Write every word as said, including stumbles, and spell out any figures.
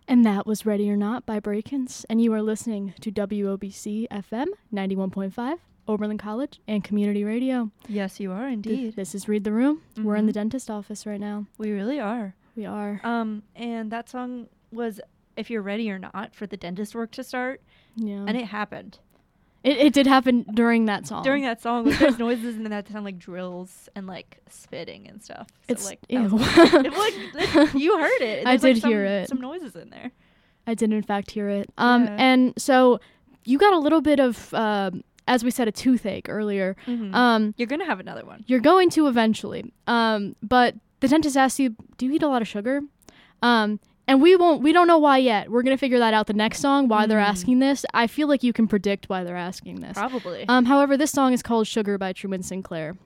And that was Ready or Not by Breakins, and you are listening to W O B C F M ninety-one point five, Oberlin College, and Community Radio. Yes, you are indeed. Th- this is Read the Room. Mm-hmm. We're in the dentist office right now. We really are. We are. Um, and that song was If You're Ready or Not for the dentist work to start. Yeah. And it happened. It it did happen during that song. During that song, like, there's noises in that sound like drills and like spitting and stuff. So It's like, ew. was, it, like it, you heard it. I There's, like, did some, hear it. Some noises in there. I did in fact hear it. Um, Yeah. and so you got a little bit of, um, as we said, a toothache earlier. Mm-hmm. Um, You're gonna have another one. you're going to eventually. Um, but the dentist asked you, "Do you eat a lot of sugar?" Um. And we won't, we don't know why yet. We're going to figure that out the next song, why mm. they're asking this. I feel like you can predict why they're asking this. Probably. Um, however, this song is called Sugar by Truman Sinclair.